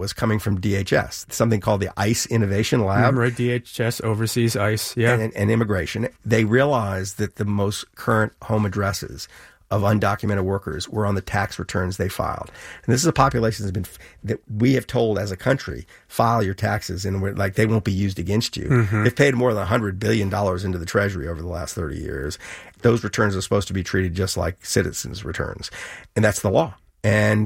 was coming from DHS, something called the ICE Innovation Lab. Right, DHS oversees ICE, yeah. And immigration. They realized that the most current home addresses of undocumented workers were on the tax returns they filed. And this is a population that we have told as a country, file your taxes, and they won't be used against you. Mm-hmm. They've paid more than $100 billion into the Treasury over the last 30 years. Those returns are supposed to be treated just like citizens' returns. And that's the law. And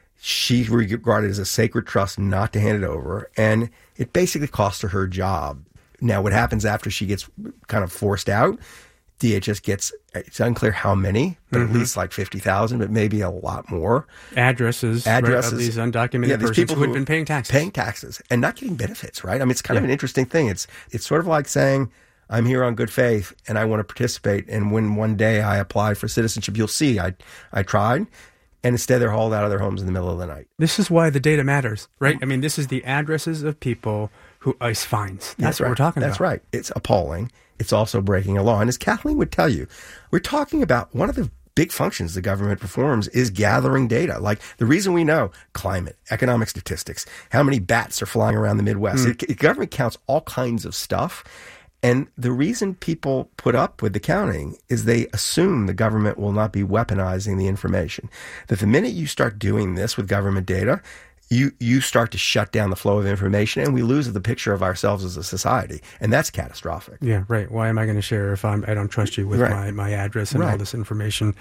she regarded it as a sacred trust not to hand it over. And it basically cost her job. Now, what happens after she gets kind of forced out, DHS gets, it's unclear how many, but at least like 50,000, but maybe a lot more. Addresses right, of these undocumented persons people who had been paying taxes. Paying taxes and not getting benefits, right? I mean, it's kind of an interesting thing. It's sort of like saying, I'm here on good faith and I want to participate. And when one day I apply for citizenship, you'll see I tried. And instead they're hauled out of their homes in the middle of the night. This is why the data matters, right? I mean, this is the addresses of people who ICE finds. That's what we're talking about. That's right. It's appalling. It's also breaking a law. And as Kathleen would tell you, we're talking about one of the big functions the government performs is gathering data. Like the reason we know climate, economic statistics, how many bats are flying around the Midwest. The government counts all kinds of stuff. And the reason people put up with the counting is they assume the government will not be weaponizing the information. That the minute you start doing this with government data, you start to shut down the flow of information, and we lose the picture of ourselves as a society, and that's catastrophic. Yeah, right. Why am I going to share if I don't trust you with my address and all this information?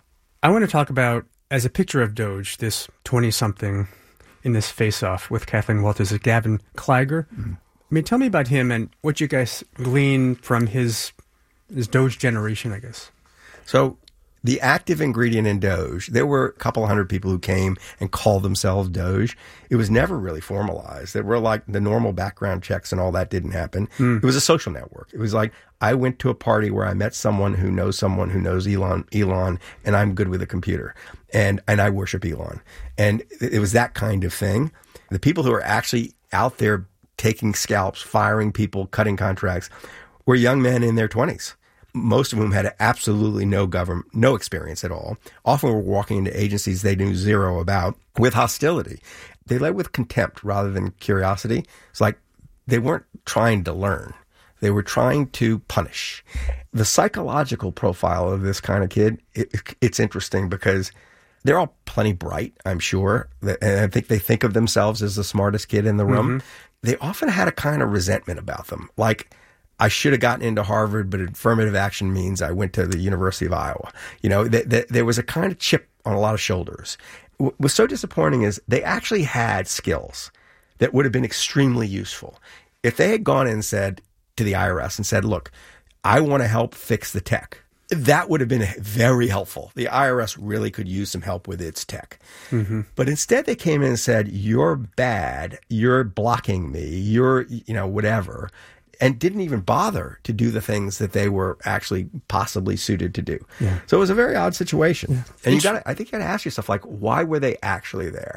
I want to talk about, as a picture of Doge, this 20-something in this face-off with Kathleen Walters, is Gavin Kliger. Mm-hmm. I mean, tell me about him and what you guys glean from his Doge generation, I guess. So the active ingredient in Doge, there were a couple hundred people who came and called themselves Doge. It was never really formalized. There were like the normal background checks and all that didn't happen. It was a social network. It was like I went to a party where I met someone who knows Elon, and I'm good with a computer. And I worship Elon. And it was that kind of thing. The people who are actually out there taking scalps, firing people, cutting contracts, were young men in their 20s. Most of whom had absolutely no experience at all. Often were walking into agencies they knew zero about with hostility. They led with contempt rather than curiosity. It's like they weren't trying to learn. They were trying to punish. The psychological profile of this kind of kid, it's interesting because they're all plenty bright, I'm sure. And I think they think of themselves as the smartest kid in the room. Mm-hmm. They often had a kind of resentment about them. Like, I should have gotten into Harvard, but affirmative action means I went to the University of Iowa. You know, there was a kind of chip on a lot of shoulders. What was so disappointing is they actually had skills that would have been extremely useful. If they had gone in and said to the IRS and said, look, I want to help fix the tech, that would have been very helpful. The IRS really could use some help with its tech. Mm-hmm. But instead they came in and said, you're bad, you're blocking me, you're, whatever, and didn't even bother to do the things that they were actually possibly suited to do. Yeah. So it was a very odd situation. Yeah. And I think you got to ask yourself, like, why were they actually there?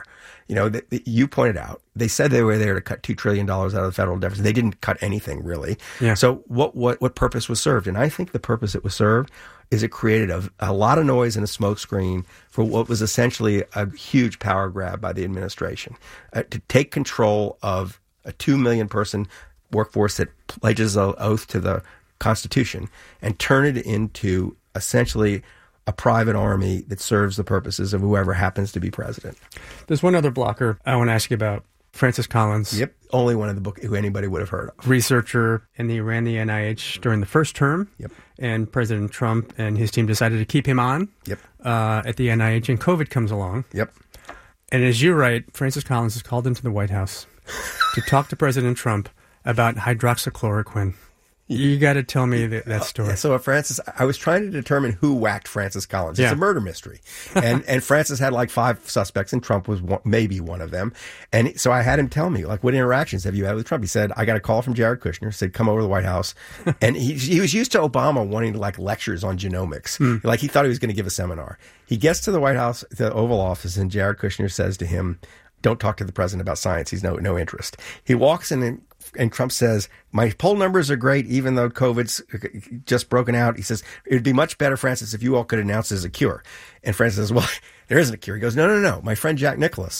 You pointed out, they said they were there to cut $2 trillion out of the federal deficit. They didn't cut anything, really. Yeah. So what purpose was served? And I think the purpose it was served is it created a lot of noise and a smokescreen for what was essentially a huge power grab by the administration to take control of a 2 million person workforce that pledges an oath to the Constitution and turn it into essentially a private army that serves the purposes of whoever happens to be president. There's one other blocker I want to ask you about, Francis Collins. Yep, only one in the book who anybody would have heard of. Researcher, and he ran the NIH during the first term. Yep. And President Trump and his team decided to keep him on. Yep. At the NIH, and COVID comes along. Yep. And as you write, Francis Collins is called into the White House to talk to President Trump about hydroxychloroquine. You got to tell me that story. So Francis, I was trying to determine who whacked Francis Collins. It's a murder mystery. And Francis had like 5 suspects and Trump was maybe one of them. And so I had him tell me, like, what interactions have you had with Trump? He said, I got a call from Jared Kushner, said, come over to the White House. And he was used to Obama wanting to like lectures on genomics. Like he thought he was going to give a seminar. He gets to the White House, the Oval Office, and Jared Kushner says to him, don't talk to the president about science. He's no interest. He walks in and Trump says, my poll numbers are great, even though COVID's just broken out. He says, it'd be much better, Francis, if you all could announce there's a cure. And Francis says, well, there isn't a cure. He goes, no. My friend Jack Nicholas.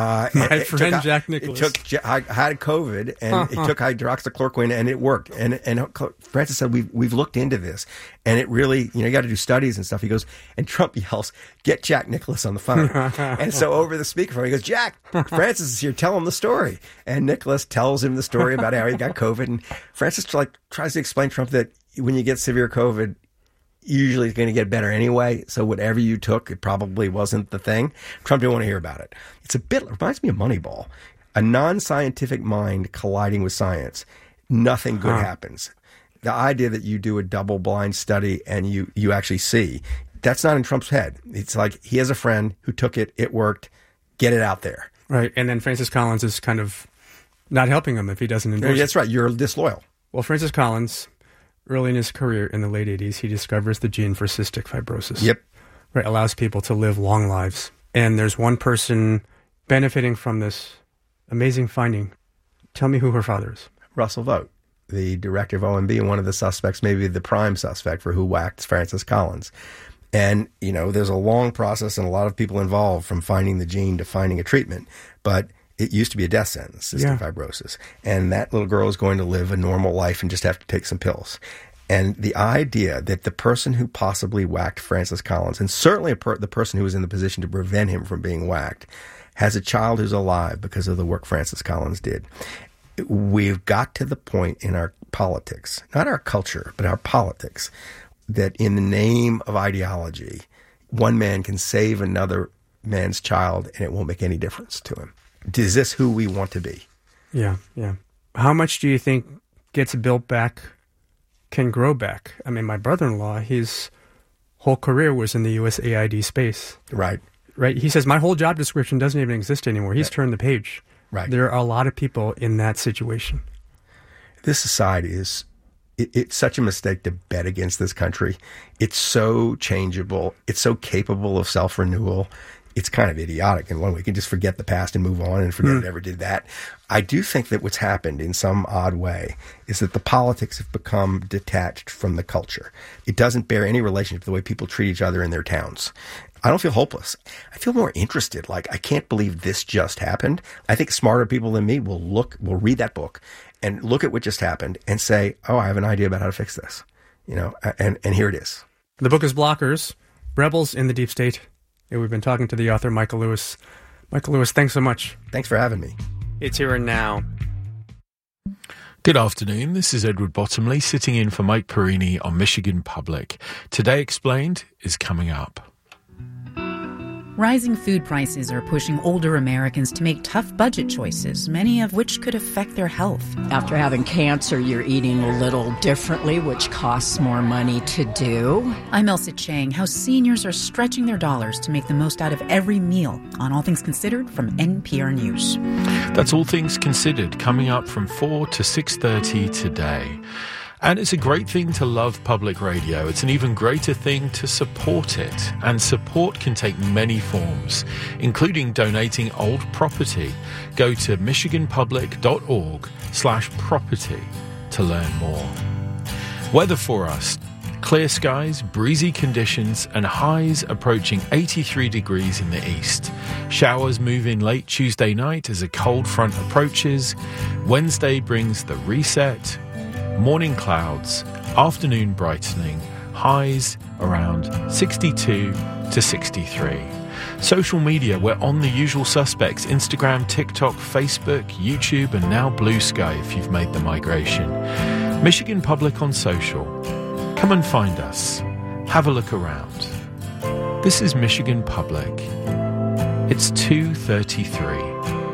Jack Nicholas. I had COVID, and it took hydroxychloroquine, and it worked. And Francis said, we've looked into this, and it really, you got to do studies and stuff. He goes, and Trump yells, get Jack Nicholas on the phone. And so over the speakerphone, he goes, Jack, Francis is here, tell him the story. And Nicholas tells him the story about how he got COVID. And Francis tries to explain to Trump that when you get severe COVID, usually it's going to get better anyway. So whatever you took, it probably wasn't the thing. Trump didn't want to hear about it. It reminds me of Moneyball. A non-scientific mind colliding with science. Nothing good happens. The idea that you do a double-blind study and you actually see, that's not in Trump's head. It's like he has a friend who took it, it worked, get it out there. Right, and then Francis Collins is kind of not helping him if he doesn't endorse it. That's right, you're disloyal. Well, Francis Collins, early in his career in the late 80s, he discovers the gene for cystic fibrosis. Yep. Right, allows people to live long lives. And there's one person benefiting from this amazing finding. Tell me who her father is. Russell Vought, the director of OMB and one of the suspects, maybe the prime suspect for who whacked Francis Collins. And, there's a long process and a lot of people involved from finding the gene to finding a treatment. But it used to be a death sentence, cystic fibrosis. And that little girl is going to live a normal life and just have to take some pills. And the idea that the person who possibly whacked Francis Collins, and certainly the person who was in the position to prevent him from being whacked, has a child who's alive because of the work Francis Collins did. We've got to the point in our politics, not our culture, but our politics, that in the name of ideology, one man can save another man's child and it won't make any difference to him. Is this who we want to be? Yeah. How much do you think gets built back can grow back? I mean, my brother-in-law, his whole career was in the USAID space. Right. He says, my whole job description doesn't even exist anymore. He's turned the page. Right. There are a lot of people in that situation. This society it's such a mistake to bet against this country. It's so changeable. It's so capable of self-renewal. It's kind of idiotic in one way. We can just forget the past and move on and forget it ever did that. I do think that what's happened in some odd way is that the politics have become detached from the culture. It doesn't bear any relationship to the way people treat each other in their towns. I don't feel hopeless. I feel more interested. Like, I can't believe this just happened. I think smarter people than me will read that book and look at what just happened and say, oh, I have an idea about how to fix this. And here it is. The book is Blockers, Rebels in the Deep State. And we've been talking to the author, Michael Lewis. Michael Lewis, thanks so much. Thanks for having me. It's Here and Now. Good afternoon. This is Edward Bottomley sitting in for Mike Perini on Michigan Public. Today Explained is coming up. Rising food prices are pushing older Americans to make tough budget choices, many of which could affect their health. After having cancer, you're eating a little differently, which costs more money to do. I'm Elsa Chang. How seniors are stretching their dollars to make the most out of every meal on All Things Considered from NPR News. That's All Things Considered, coming up from 4 to 6:30 today. And it's a great thing to love public radio. It's an even greater thing to support it. And support can take many forms, including donating old property. Go to michiganpublic.org/property to learn more. Weather for us. Clear skies, breezy conditions, and highs approaching 83 degrees in the east. Showers move in late Tuesday night as a cold front approaches. Wednesday brings the reset. Morning clouds, afternoon brightening, highs around 62 to 63. Social media, we're on the usual suspects: Instagram, TikTok, Facebook, YouTube, and now Blue Sky if you've made the migration. Michigan Public on social. Come and find us. Have a look around. This is Michigan Public. It's 2:33.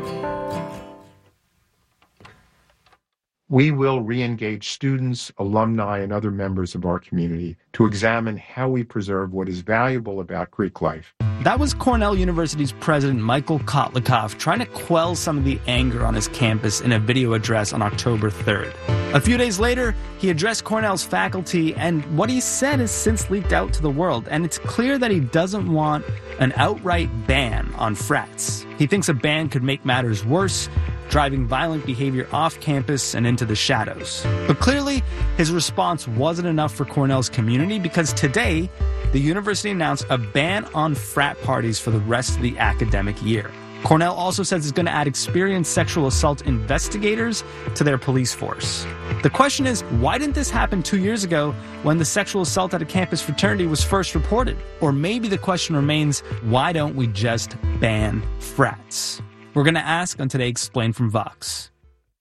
We will re-engage students, alumni, and other members of our community to examine how we preserve what is valuable about Greek life. That was Cornell University's president, Michael Kotlikoff, trying to quell some of the anger on his campus in a video address on October 3rd. A few days later, he addressed Cornell's faculty, and what he said has since leaked out to the world, and it's clear that he doesn't want an outright ban on frats. He thinks a ban could make matters worse, driving violent behavior off campus and into the shadows. But clearly, his response wasn't enough for Cornell's community, because today, the university announced a ban on frat parties for the rest of the academic year. Cornell also says it's going to add experienced sexual assault investigators to their police force. The question is, why didn't this happen 2 years ago when the sexual assault at a campus fraternity was first reported? Or maybe the question remains, why don't we just ban frats? We're going to ask on Today Explained from Vox.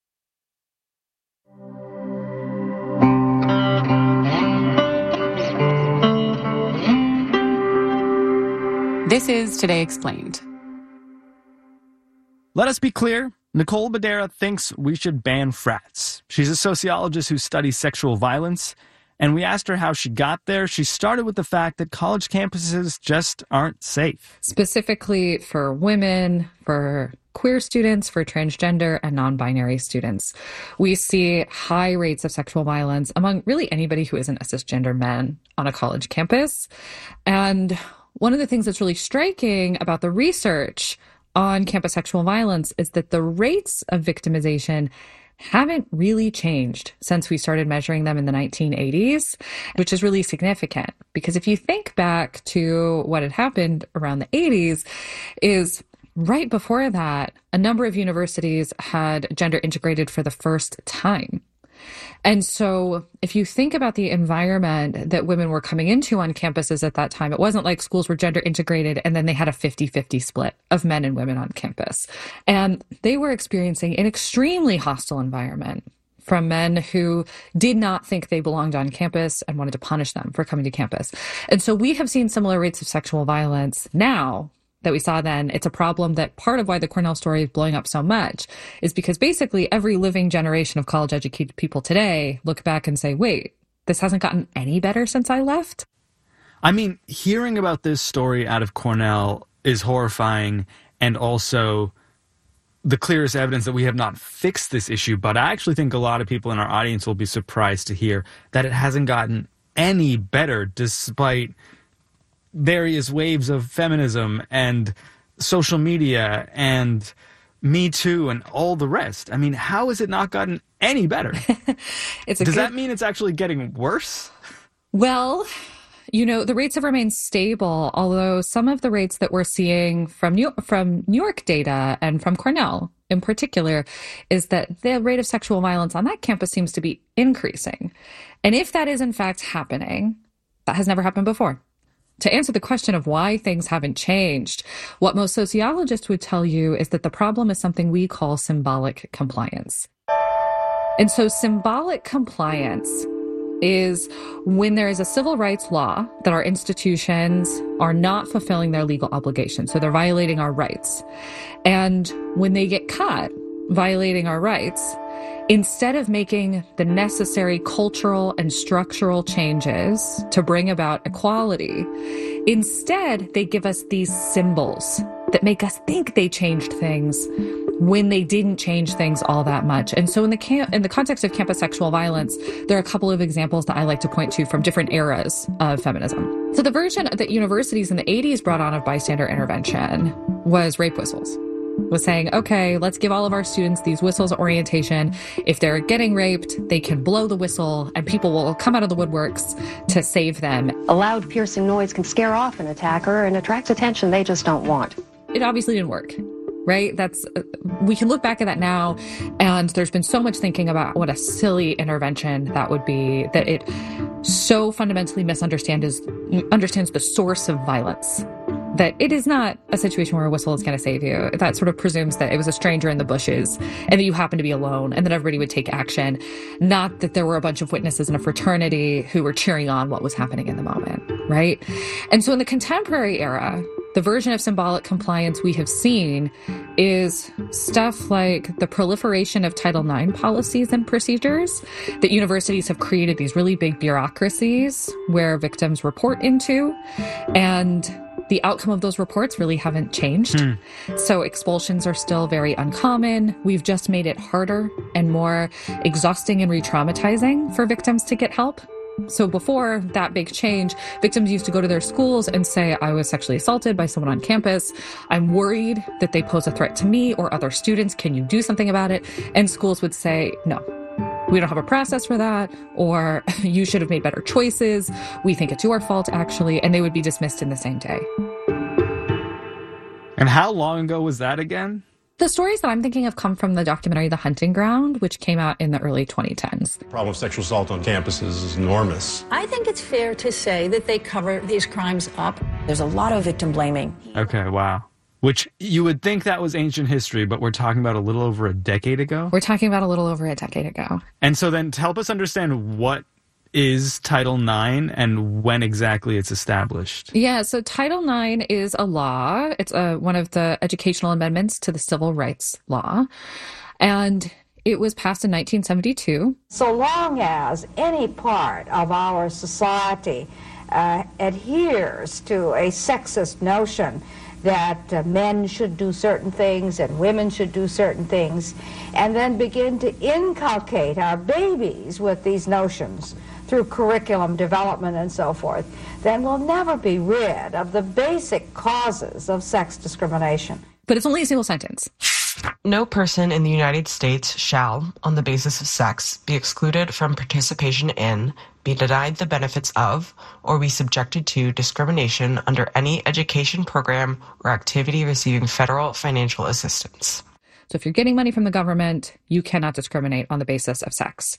This is Today Explained. Let us be clear, Nicole Badera thinks we should ban frats. She's a sociologist who studies sexual violence, and we asked her how she got there. She started with the fact that college campuses just aren't safe. Specifically for women, for queer students, for transgender and non-binary students. We see high rates of sexual violence among really anybody who isn't a cisgender man on a college campus. And one of the things that's really striking about the research on campus sexual violence is that the rates of victimization haven't really changed since we started measuring them in the 1980s, which is really significant. Because if you think back to what had happened around the 80s, is right before that, a number of universities had gender integrated for the first time. And so if you think about the environment that women were coming into on campuses at that time, it wasn't like schools were gender integrated and then they had a 50-50 split of men and women on campus. And they were experiencing an extremely hostile environment from men who did not think they belonged on campus and wanted to punish them for coming to campus. And so we have seen similar rates of sexual violence now that we saw then. It's a problem that part of why the Cornell story is blowing up so much is because basically every living generation of college-educated people today look back and say, wait, this hasn't gotten any better since I left? I mean, hearing about this story out of Cornell is horrifying, and also the clearest evidence that we have not fixed this issue. But I actually think a lot of people in our audience will be surprised to hear that it hasn't gotten any better despite various waves of feminism and social media and Me Too and all the rest. I mean, how has it not gotten any better? Does that mean it's actually getting worse? Well, you know, the rates have remained stable, although some of the rates that we're seeing from New York data and from Cornell in particular is that the rate of sexual violence on that campus seems to be increasing. And if that is in fact happening, that has never happened before. To answer the question of why things haven't changed, what most sociologists would tell you is that the problem is something we call symbolic compliance. And so symbolic compliance is when there is a civil rights law that our institutions are not fulfilling their legal obligations. So they're violating our rights. And when they get caught violating our rights, instead of making the necessary cultural and structural changes to bring about equality, instead they give us these symbols that make us think they changed things when they didn't change things all that much. And so in the context of campus sexual violence, there are a couple of examples that I like to point to from different eras of feminism. So the version that universities in the 80s brought on of bystander intervention was rape whistles. Was saying, okay, let's give all of our students these whistles orientation. If they're getting raped, they can blow the whistle and people will come out of the woodworks to save them. A loud, piercing noise can scare off an attacker and attracts attention they just don't want. It obviously didn't work, right? We can look back at that now, and there's been so much thinking about what a silly intervention that would be, that it so fundamentally understands the source of violence. That it is not a situation where a whistle is going to save you. That sort of presumes that it was a stranger in the bushes and that you happen to be alone and that everybody would take action. Not that there were a bunch of witnesses in a fraternity who were cheering on what was happening in the moment, right? And so in the contemporary era, the version of symbolic compliance we have seen is stuff like the proliferation of Title IX policies and procedures, that universities have created these really big bureaucracies where victims report into, and the outcome of those reports really haven't changed. So expulsions are still very uncommon. We've just made it harder and more exhausting and re-traumatizing for victims to get help. So before that big change, victims used to go to their schools and say, I was sexually assaulted by someone on campus. I'm worried that they pose a threat to me or other students. Can you do something about it? And schools would say, no. we don't have a process for that, or you should have made better choices. We think it's your fault, actually. And they would be dismissed in the same day. And how long ago was that again? The stories that I'm thinking of come from the documentary The Hunting Ground, which came out in the early 2010s. The problem of sexual assault on campuses is enormous. I think it's fair to say that they cover these crimes up. There's a lot of victim blaming. Okay, wow. Which you would think that was ancient history, but we're talking about a little over a decade ago? We're talking about a little over a decade ago. And so then to help us understand what is Title IX and when exactly it's established? Yeah, so Title IX is a law. It's one of the educational amendments to the Civil Rights Law. And it was passed in 1972. So long as any part of our society adheres to a sexist notion that men should do certain things and women should do certain things, and then begin to inculcate our babies with these notions through curriculum development and so forth, then we'll never be rid of the basic causes of sex discrimination. But it's only a single sentence. No person in the United States shall, on the basis of sex, be excluded from participation in, be denied the benefits of, or be subjected to discrimination under any education program or activity receiving federal financial assistance. So if you're getting money from the government, you cannot discriminate on the basis of sex.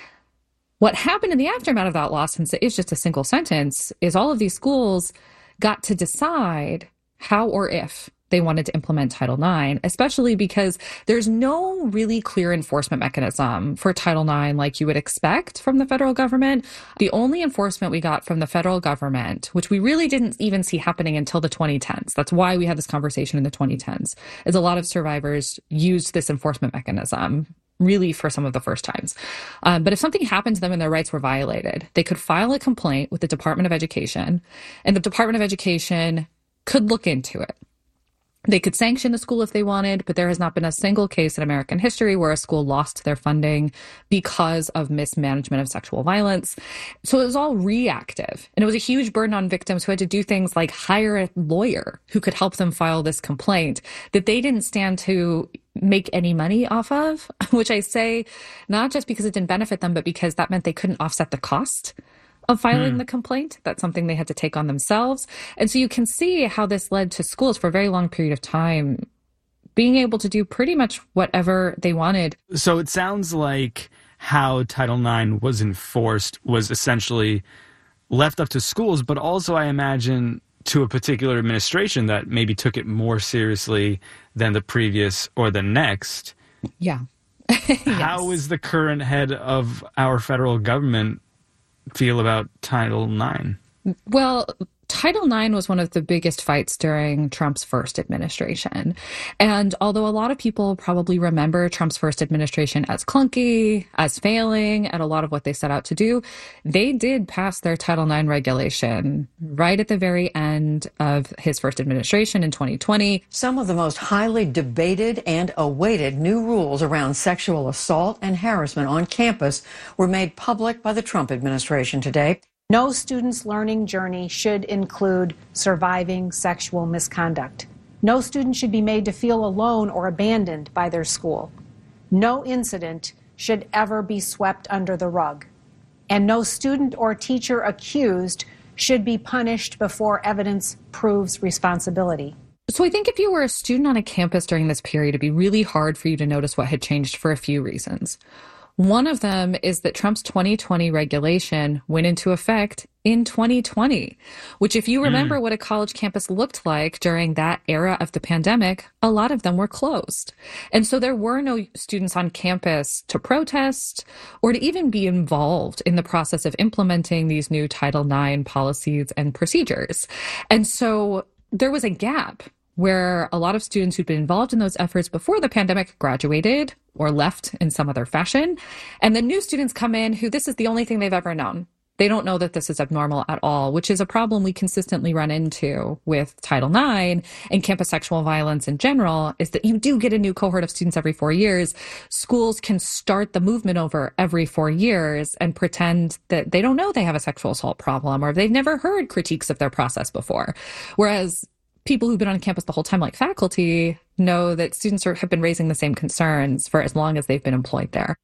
What happened in the aftermath of that law, since it is just a single sentence, is all of these schools got to decide how or if they wanted to implement Title IX, especially because there's no really clear enforcement mechanism for Title IX like you would expect from the federal government. The only enforcement we got from the federal government, which we really didn't even see happening until the 2010s, that's why we had this conversation in the 2010s, is a lot of survivors used this enforcement mechanism really for some of the first times. But if something happened to them and their rights were violated, they could file a complaint with the Department of Education, and the Department of Education could look into it. They could sanction the school if they wanted, but there has not been a single case in American history where a school lost their funding because of mismanagement of sexual violence. So it was all reactive. And it was a huge burden on victims who had to do things like hire a lawyer who could help them file this complaint that they didn't stand to make any money off of, which I say not just because it didn't benefit them, but because that meant they couldn't offset the cost of filing the complaint. That's something they had to take on themselves. And so you can see how this led to schools for a very long period of time being able to do pretty much whatever they wanted. So it sounds like how Title IX was enforced was essentially left up to schools, but also I imagine to a particular administration that maybe took it more seriously than the previous or the next. Yeah. Yes. How is the current head of our federal government feel about Title IX? Well, Title IX was one of the biggest fights during Trump's first administration. And although a lot of people probably remember Trump's first administration as clunky, as failing at a lot of what they set out to do, they did pass their Title IX regulation right at the very end of his first administration in 2020. Some of the most highly debated and awaited new rules around sexual assault and harassment on campus were made public by the Trump administration today. No student's learning journey should include surviving sexual misconduct. No student should be made to feel alone or abandoned by their school. No incident should ever be swept under the rug. And no student or teacher accused should be punished before evidence proves responsibility. So I think if you were a student on a campus during this period, it'd be really hard for you to notice what had changed for a few reasons. One of them is that Trump's 2020 regulation went into effect in 2020, which if you remember what a college campus looked like during that era of the pandemic, a lot of them were closed. And so there were no students on campus to protest or to even be involved in the process of implementing these new Title IX policies and procedures. And so there was a gap where a lot of students who'd been involved in those efforts before the pandemic graduated or left in some other fashion. And then new students come in who this is the only thing they've ever known. They don't know that this is abnormal at all, which is a problem we consistently run into with Title IX and campus sexual violence in general, is that you do get a new cohort of students every 4 years. Schools can start the movement over every 4 years and pretend that they don't know they have a sexual assault problem or they've never heard critiques of their process before. Whereas people who've been on campus the whole time, like faculty, know that students have been raising the same concerns for as long as they've been employed there.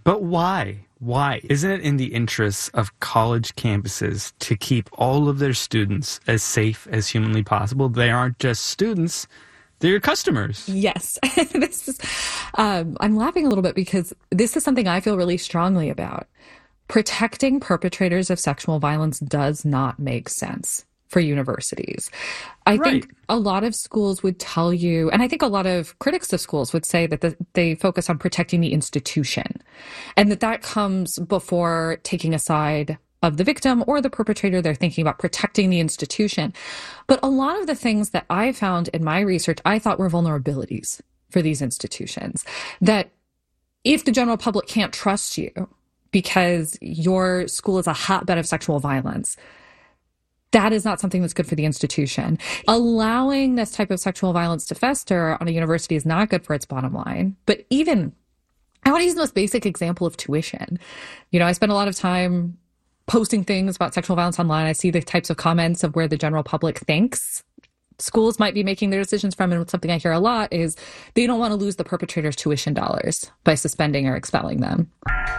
But why? Why? Isn't it in the interests of college campuses to keep all of their students as safe as humanly possible? They aren't just students, they're your customers. Yes. I'm laughing a little bit because this is something I feel really strongly about. Protecting perpetrators of sexual violence does not make sense for universities. I think a lot of schools would tell you, and I think a lot of critics of schools would say that they focus on protecting the institution, and that comes before taking a side of the victim or the perpetrator. They're thinking about protecting the institution. But a lot of the things that I found in my research, I thought were vulnerabilities for these institutions. That if the general public can't trust you because your school is a hotbed of sexual violence, that is not something that's good for the institution. Allowing this type of sexual violence to fester on a university is not good for its bottom line. But even, I want to use the most basic example of tuition. You know, I spend a lot of time posting things about sexual violence online. I see the types of comments of where the general public thinks schools might be making their decisions from. And something I hear a lot is they don't want to lose the perpetrator's tuition dollars by suspending or expelling them.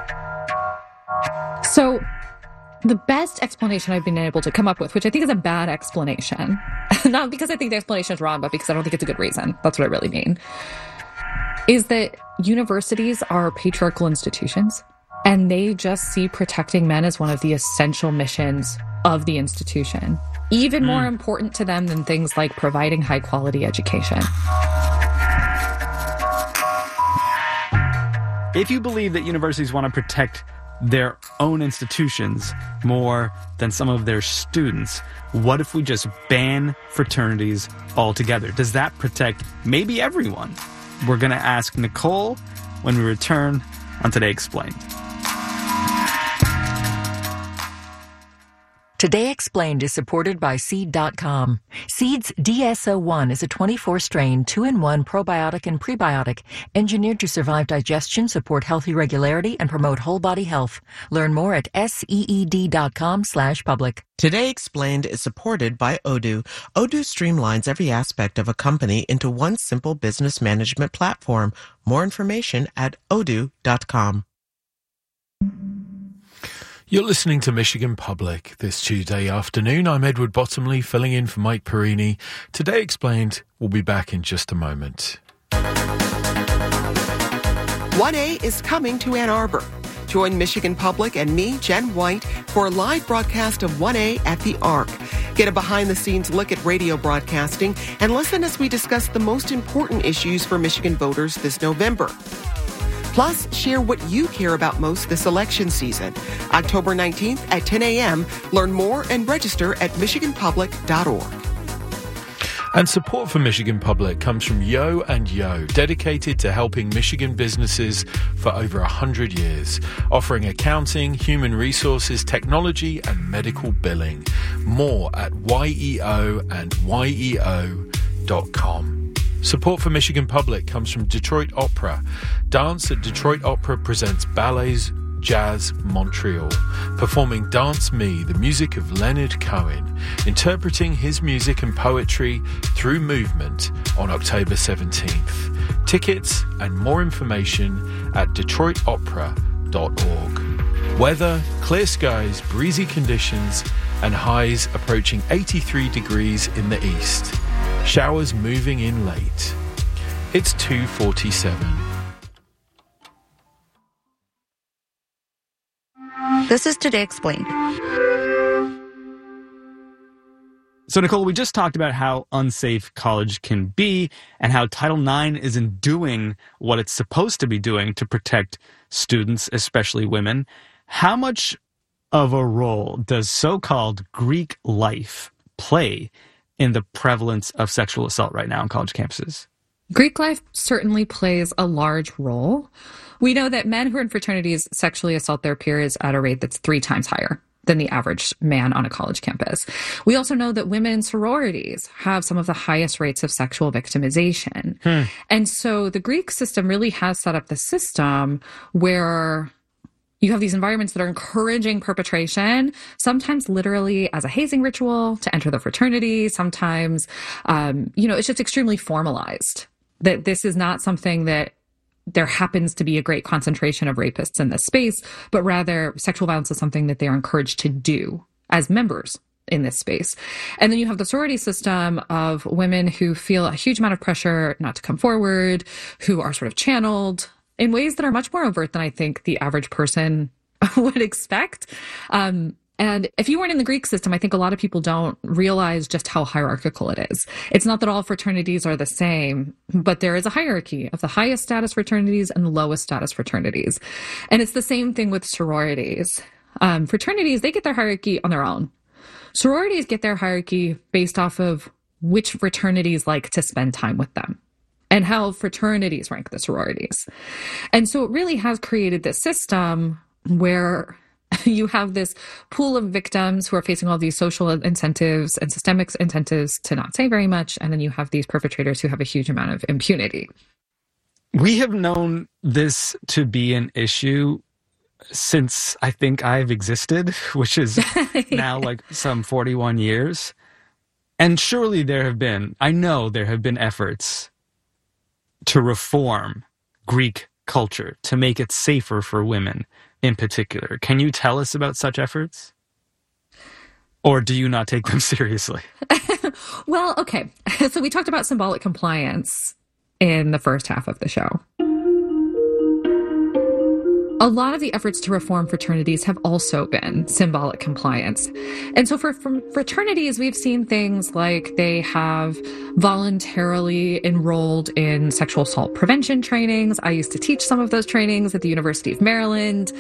So the best explanation I've been able to come up with, which I think is a bad explanation, not because I think the explanation is wrong, but because I don't think it's a good reason. That's what I really mean, is that universities are patriarchal institutions, and they just see protecting men as one of the essential missions of the institution, even more important to them than things like providing high-quality education. If you believe that universities want to protect their own institutions more than some of their students, what if we just ban fraternities altogether? Does that protect maybe everyone? We're going to ask Nicole when we return on Today Explained. Today Explained is supported by Seed.com. Seed's DSO1 is a 24-strain, 2-in-1 probiotic and prebiotic engineered to survive digestion, support healthy regularity, and promote whole body health. Learn more at seed.com/public. Today Explained is supported by Odoo. Odoo streamlines every aspect of a company into one simple business management platform. More information at odoo.com. You're listening to Michigan Public this Tuesday afternoon. I'm Edward Bottomley, filling in for Mike Perini. Today Explained will be back in just a moment. 1A is coming to Ann Arbor. Join Michigan Public and me, Jen White, for a live broadcast of 1A at the Arc. Get a behind-the-scenes look at radio broadcasting and listen as we discuss the most important issues for Michigan voters this November. Plus, share what you care about most this election season. October 19th at 10 a.m. Learn more and register at michiganpublic.org. And support for Michigan Public comes from Yo and Yo, dedicated to helping Michigan businesses for over 100 years, offering accounting, human resources, technology, and medical billing. More at YEO and YEO.com. Support for Michigan Public comes from Detroit Opera. Dance at Detroit Opera presents Ballets Jazz Montreal, performing Dance Me, the music of Leonard Cohen, interpreting his music and poetry through movement on October 17th. Tickets and more information at detroitopera.org. Weather, clear skies, breezy conditions, and highs approaching 83 degrees in the east. Showers moving in late. It's 2:47. This is Today Explained. So, Nicole, we just talked about how unsafe college can be and how Title IX isn't doing what it's supposed to be doing to protect students, especially women. How much of a role does so-called Greek life play in the prevalence of sexual assault right now on college campuses? Greek life certainly plays a large role. We know that men who are in fraternities sexually assault their peers at a rate that's 3 times higher than the average man on a college campus. We also know that women in sororities have some of the highest rates of sexual victimization. And so the Greek system really has set up the system where you have these environments that are encouraging perpetration, sometimes literally as a hazing ritual to enter the fraternity. Sometimes, it's just extremely formalized, that this is not something that there happens to be a great concentration of rapists in this space, but rather sexual violence is something that they are encouraged to do as members in this space. And then you have the sorority system of women who feel a huge amount of pressure not to come forward, who are sort of channeled in ways that are much more overt than I think the average person would expect. And if you weren't in the Greek system, I think a lot of people don't realize just how hierarchical it is. It's not that all fraternities are the same, but there is a hierarchy of the highest status fraternities and the lowest status fraternities. And it's the same thing with sororities. Fraternities, they get their hierarchy on their own. Sororities get their hierarchy based off of which fraternities like to spend time with them and how fraternities rank the sororities. And so it really has created this system where you have this pool of victims who are facing all these social incentives and systemic incentives to not say very much. And then you have these perpetrators who have a huge amount of impunity. We have known this to be an issue since I think I've existed, which is now like some 41 years. And surely I know there have been efforts to reform Greek culture, to make it safer for women in particular. Can you tell us about such efforts? Or do you not take them seriously? Well, okay. So we talked about symbolic compliance in the first half of the show. A lot of the efforts to reform fraternities have also been symbolic compliance. And so for fraternities, we've seen things like they have voluntarily enrolled in sexual assault prevention trainings. I used to teach some of those trainings at the University of Maryland.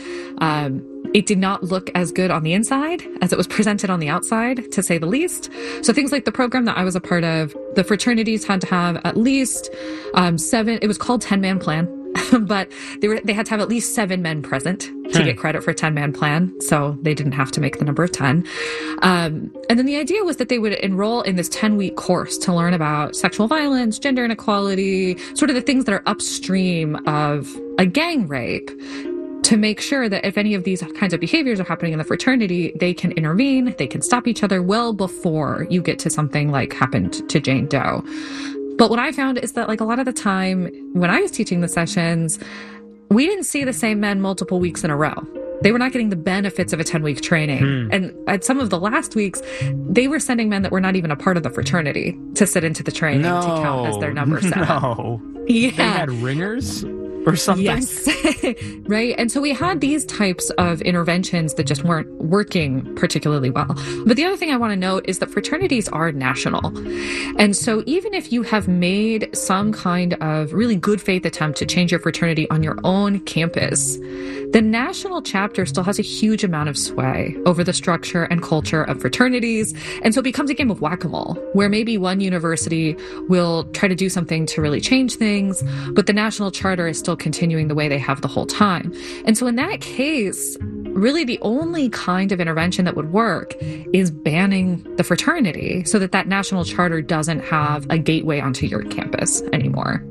It did not look as good on the inside as it was presented on the outside, to say the least. So things like the program that I was a part of, the fraternities had to have at least 7, it was called 10-man plan. But they had to have at least 7 men present to get credit for 10-man plan. So they didn't have to make the number 10. And then the idea was that they would enroll in this 10-week course to learn about sexual violence, gender inequality, sort of the things that are upstream of a gang rape, to make sure that if any of these kinds of behaviors are happening in the fraternity, they can intervene, they can stop each other well before you get to something like happened to Jane Doe. But what I found is that, like, a lot of the time when I was teaching the sessions, we didn't see the same men multiple weeks in a row. They were not getting the benefits of a 10-week training. And at some of the last weeks, they were sending men that were not even a part of the fraternity to sit into the training to count as their number 7. No. Yeah. They had ringers or something? Yes. Right. And so we had these types of interventions that just weren't working particularly well. But the other thing I want to note is that fraternities are national. And so even if you have made some kind of really good faith attempt to change your fraternity on your own campus, the national chapter still has a huge amount of sway over the structure and culture of fraternities. And so it becomes a game of whack-a-mole, where maybe one university will try to do something to really change things, but the national charter is still continuing the way they have the whole time. And so in that case, really the only kind of intervention that would work is banning the fraternity so that that national charter doesn't have a gateway onto your campus anymore.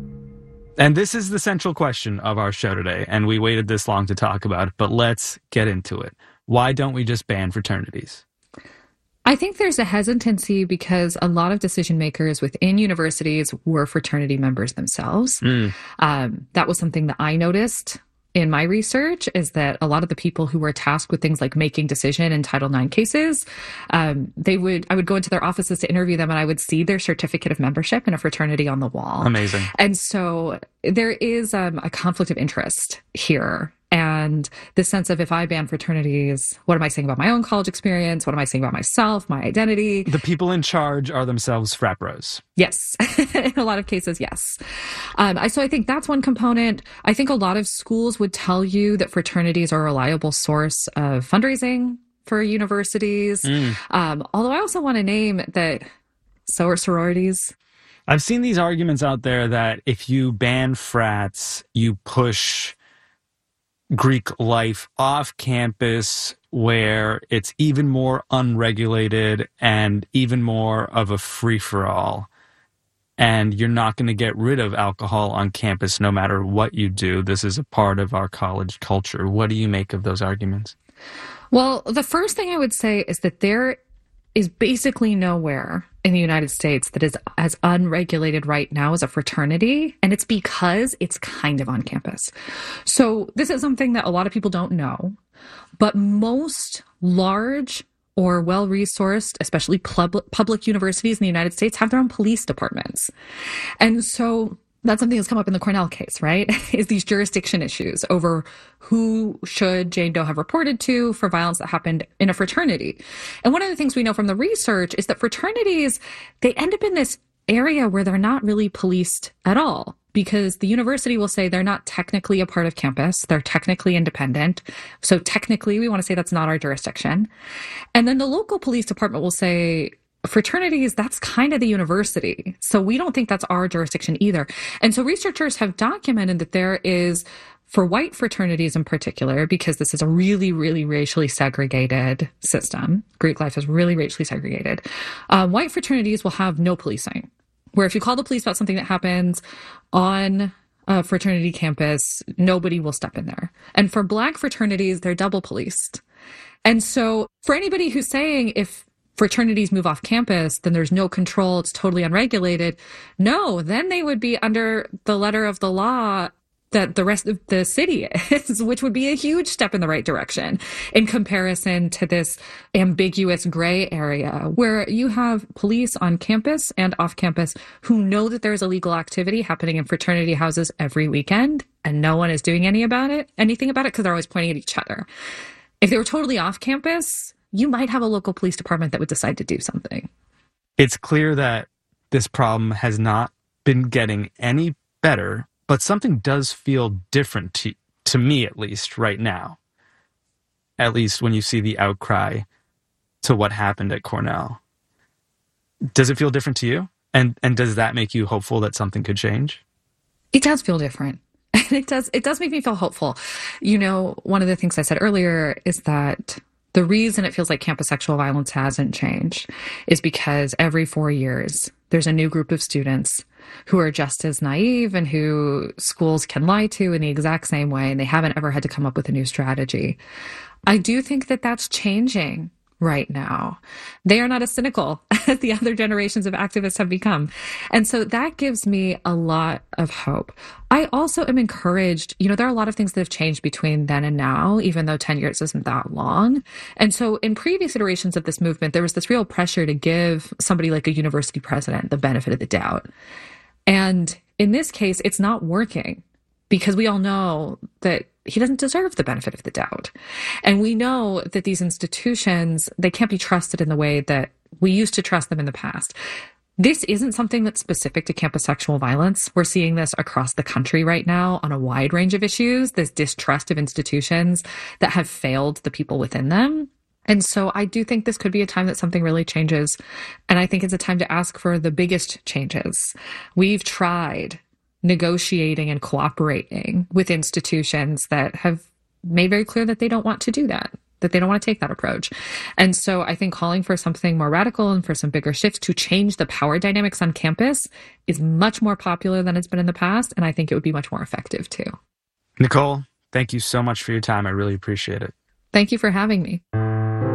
And this is the central question of our show today, and we waited this long to talk about it, but let's get into it. Why don't we just ban fraternities? I think there's a hesitancy because a lot of decision makers within universities were fraternity members themselves. That was something that I noticed in my research, is that a lot of the people who were tasked with things like making decision in Title IX cases, I would go into their offices to interview them, and I would see their certificate of membership in a fraternity on the wall. Amazing. And so there is a conflict of interest here. And the sense of, if I ban fraternities, what am I saying about my own college experience? What am I saying about myself, my identity? The people in charge are themselves frat bros. Yes. In a lot of cases, yes. So I think that's one component. I think a lot of schools would tell you that fraternities are a reliable source of fundraising for universities. Although I also want to name that so are sororities. I've seen these arguments out there that if you ban frats, you push Greek life off campus, where it's even more unregulated and even more of a free-for-all. And you're not going to get rid of alcohol on campus no matter what you do. This is a part of our college culture. What do you make of those arguments? Well, the first thing I would say is that there is basically nowhere in the United States that is as unregulated right now as a fraternity, and it's because it's kind of on campus. So this is something that a lot of people don't know, but most large or well-resourced, especially public universities in the United States, have their own police departments. And so that's something that's come up in the Cornell case, right? Is these jurisdiction issues over who should Jane Doe have reported to for violence that happened in a fraternity. And one of the things we know from the research is that fraternities, they end up in this area where they're not really policed at all, because the university will say they're not technically a part of campus. They're technically independent. So technically, we want to say that's not our jurisdiction. And then the local police department will say, fraternities, that's kind of the university. So we don't think that's our jurisdiction either. And so researchers have documented that there is, for white fraternities in particular, because this is a really, really racially segregated system, Greek life is really racially segregated, white fraternities will have no policing. Where if you call the police about something that happens on a fraternity campus, nobody will step in there. And for black fraternities, they're double policed. And so for anybody who's saying if fraternities move off campus, then there's no control, it's totally unregulated. No, then they would be under the letter of the law that the rest of the city is, which would be a huge step in the right direction in comparison to this ambiguous gray area where you have police on campus and off campus who know that there's illegal activity happening in fraternity houses every weekend and no one is doing anything about it because they're always pointing at each other. If they were totally off campus, you might have a local police department that would decide to do something. It's clear that this problem has not been getting any better, but something does feel different to me, at least right now. At least when you see the outcry to what happened at Cornell. Does it feel different to you? And does that make you hopeful that something could change? It does feel different. And it does make me feel hopeful. You know, one of the things I said earlier is that the reason it feels like campus sexual violence hasn't changed is because every 4 years, there's a new group of students who are just as naive and who schools can lie to in the exact same way, and they haven't ever had to come up with a new strategy. I do think that that's changing right now. They are not as cynical as the other generations of activists have become. And so that gives me a lot of hope. I also am encouraged, you know, there are a lot of things that have changed between then and now, even though 10 years isn't that long. And so in previous iterations of this movement, there was this real pressure to give somebody like a university president the benefit of the doubt. And in this case, it's not working because we all know that he doesn't deserve the benefit of the doubt. And we know that these institutions, they can't be trusted in the way that we used to trust them in the past. This isn't something that's specific to campus sexual violence. We're seeing this across the country right now on a wide range of issues, this distrust of institutions that have failed the people within them. And so I do think this could be a time that something really changes. And I think it's a time to ask for the biggest changes. We've tried negotiating and cooperating with institutions that have made very clear that they don't want to do that they don't want to take that approach. And so I think calling for something more radical and for some bigger shifts to change the power dynamics on campus is much more popular than it's been in the past. And I think it would be much more effective too. Nicole, thank you so much for your time. I really appreciate it. Thank you for having me.